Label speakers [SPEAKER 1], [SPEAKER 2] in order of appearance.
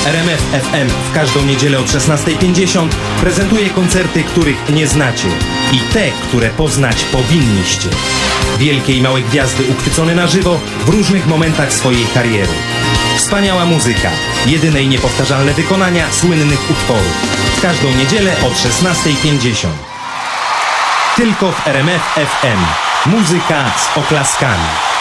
[SPEAKER 1] RMF FM w każdą niedzielę od 16:50 prezentuje koncerty, których nie znacie i te, które poznać powinniście. Wielkie i małe gwiazdy uchwycone na żywo w różnych momentach swojej kariery. Wspaniała muzyka, jedyne i niepowtarzalne wykonania słynnych utworów. W każdą niedzielę od 16:50. Tylko w RMF FM. Muzyka z oklaskami.